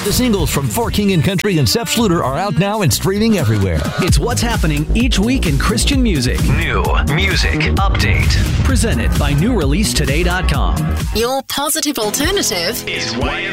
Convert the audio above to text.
The singles from For King and Country and Sepp Schluter are out now and streaming everywhere. It's what's happening each week in Christian music. New Music Update. Presented by NewReleaseToday.com. Your positive alternative Is YFM.